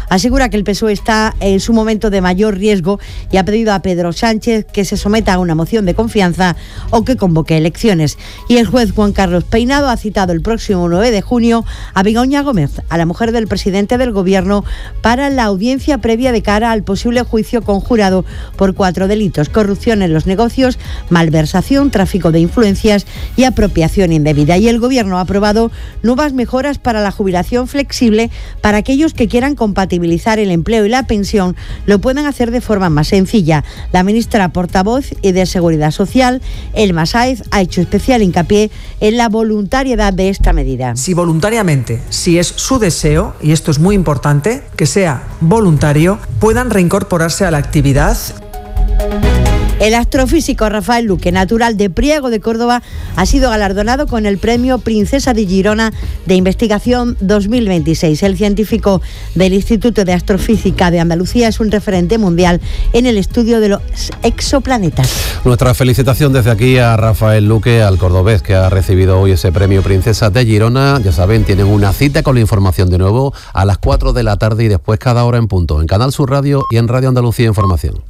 Asegura que el PSOE está en su momento de mayor riesgo y ha pedido a Pedro Sánchez que se someta a una moción de confianza o que convoque elecciones. Y el juez Juan Carlos Peinado ha citado el próximo 9 de junio a Begoña Gómez, a la mujer del presidente del Gobierno, para la audiencia previa de cara al posible juicio conjurado por 4 delitos: corrupción en los negocios, malversación, tráfico de influencias y apropiación indebida. Y el Gobierno ha aprobado nuevas mejoras para la jubilación flexible para aquellos que quieran compatibilizar el empleo y la pensión, lo pueden hacer de forma más sencilla. La ministra portavoz y de Seguridad Social, Elma Sáez, ha hecho especial hincapié en la voluntariedad de esta medida. Si voluntariamente, si es su deseo, y esto es muy importante, que sea voluntario, puedan reincorporarse a la actividad. El astrofísico Rafael Luque, natural de Priego de Córdoba, ha sido galardonado con el premio Princesa de Girona de Investigación 2026. El científico del Instituto de Astrofísica de Andalucía es un referente mundial en el estudio de los exoplanetas. Nuestra felicitación desde aquí a Rafael Luque, al cordobés que ha recibido hoy ese premio Princesa de Girona. Ya saben, tienen una cita con la información de nuevo a las 4 de la tarde y después cada hora en punto, en Canal Sur Radio y en Radio Andalucía Información.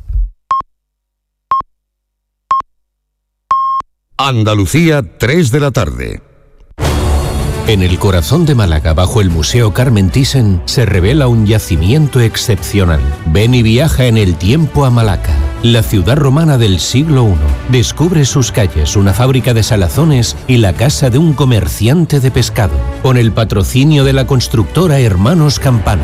Andalucía, 3 de la tarde. En el corazón de Málaga, bajo el Museo Carmen Thyssen, se revela un yacimiento excepcional. Ven y viaja en el tiempo a Malaca, la ciudad romana del siglo I. Descubre sus calles, una fábrica de salazones y la casa de un comerciante de pescado, con el patrocinio de la constructora Hermanos Campano.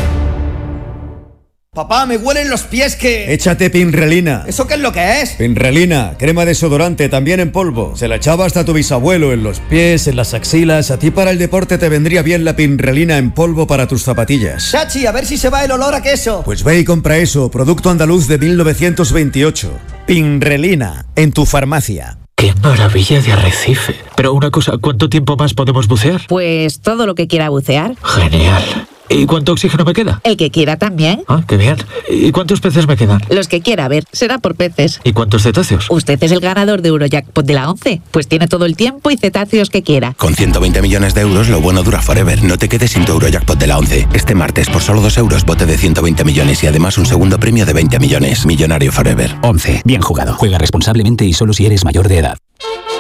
Papá, me huelen los pies que... Échate Pinrelina. ¿Eso qué es lo que es? Pinrelina, crema desodorante, también en polvo. Se la echaba hasta tu bisabuelo, en los pies, en las axilas. A ti para el deporte te vendría bien la Pinrelina en polvo para tus zapatillas. Chachi, a ver si se va el olor a queso. Pues ve y compra eso, producto andaluz de 1928. Pinrelina, en tu farmacia. ¡Qué maravilla de arrecife! Pero una cosa, ¿cuánto tiempo más podemos bucear? Pues todo lo que quiera bucear. Genial. ¿Y cuánto oxígeno me queda? El que quiera también. Ah, qué bien. ¿Y cuántos peces me quedan? Los que quiera, a ver, será por peces. ¿Y cuántos cetáceos? Usted es el ganador de Eurojackpot de la 11, pues tiene todo el tiempo y cetáceos que quiera. Con 120 millones de euros, lo bueno dura forever. No te quedes sin tu Eurojackpot de la 11. Este martes, por solo 2 euros, bote de 120 millones y además un segundo premio de 20 millones. Millonario forever. 11. Bien jugado. Juega responsablemente y solo si eres mayor de edad.